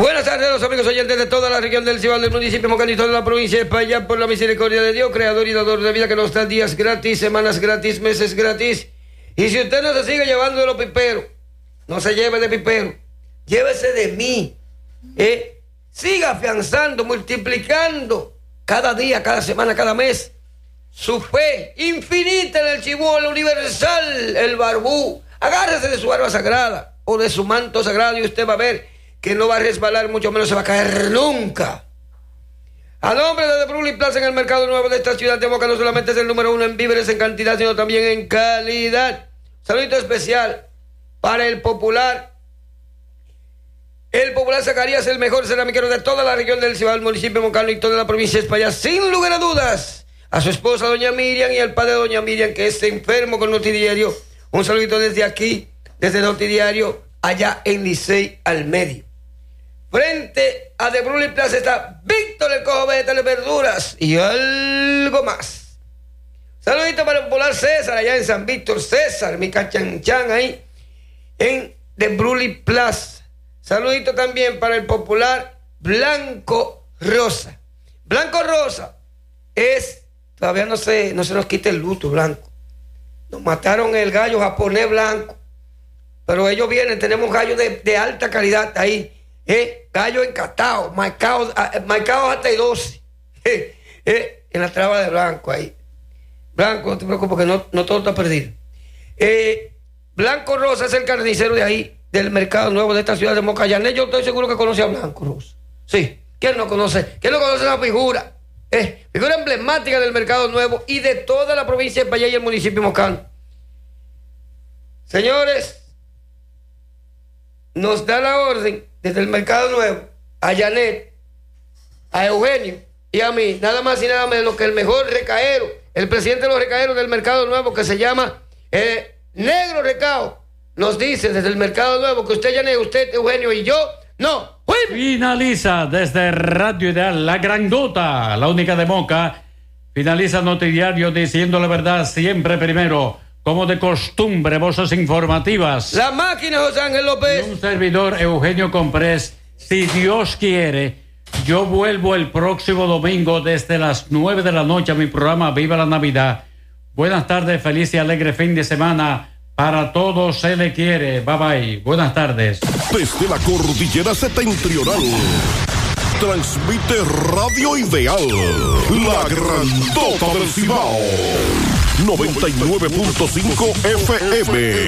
Buenas tardes a los amigos oyentes de toda la región del Cibao, del municipio Mocanito, de la provincia de España, por la misericordia de Dios, creador y dador de vida, que nos da días gratis, semanas gratis, meses gratis. Y si usted no se sigue llevando de los piperos, no se lleve de pipero, llévese de mí. Siga afianzando, multiplicando cada día, cada semana, cada mes su fe infinita en el Chibú, el universal, el barbú. Agárrese de su barba sagrada o de su manto sagrado y usted va a ver que no va a resbalar, mucho menos se va a caer nunca. A nombre de The Bruley Plaza en el Mercado Nuevo de esta ciudad de Moca, no solamente es el número uno en víveres en cantidad, sino también en calidad. Saludito especial para el Popular. El Popular Zacarías, el mejor ceramiquero de toda la región del Cibao, el municipio Moncano y toda la provincia de España, sin lugar a dudas. A su esposa, doña Miriam, y al padre de doña Miriam, que es enfermo con Notidiario. Un saludito desde aquí, desde Notidiario, allá en Licey al medio. Frente a The Bruley Plaza está Víctor el Cojo Vegetales, Verduras y algo más. Saludito para el Popular César, allá en San Víctor. César, mi cachanchan ahí, en The Bruley Plaza. Saludito también para el Popular Blanco Rosa. Blanco Rosa es, todavía no se nos quita el luto blanco. Nos mataron el gallo japonés blanco, pero ellos vienen, tenemos gallos de alta calidad ahí. Gallo encatado, marcado hasta el 12. En la traba de blanco ahí. Blanco, no te preocupes, que no todo está perdido. Blanco Rosa es el carnicero de ahí, del Mercado Nuevo de esta ciudad de Moca. Yané, yo estoy seguro que conoce a Blanco Rosa. Sí, ¿quién no conoce? ¿Quién no conoce esa figura? Figura emblemática del Mercado Nuevo y de toda la provincia de España y el municipio Mocano. Señores, nos da la orden desde el Mercado Nuevo a Janet, a Eugenio y a mí, nada más y nada menos que el mejor recaero, el presidente de los recaeros del Mercado Nuevo, que se llama Negro Recao, nos dice desde el Mercado Nuevo que usted, Janet, usted, Eugenio y yo, no. Finaliza desde Radio Ideal, la grandota, la única de Moca. Finaliza Notidiario diciendo la verdad siempre primero, como de costumbre, voces informativas. La máquina, José Ángel López. Y un servidor, Eugenio Comprés. Si Dios quiere, yo vuelvo el próximo domingo desde las 9 de la noche a mi programa Viva la Navidad. Buenas tardes, feliz y alegre fin de semana. Para todos se le quiere. Bye bye. Buenas tardes. Desde la cordillera septentrional, transmite Radio Ideal, la grandota del Cibao. 99.5 FM.